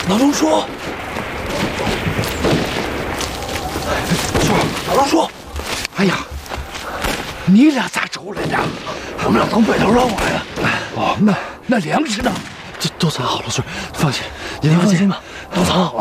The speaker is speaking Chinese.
老龙叔，叔，老龙叔，哎呀，你俩咋出来的？我们俩从北头绕过来的。哦，那粮食呢？ 都藏好了，叔，放心， 您放心吧，都藏好了。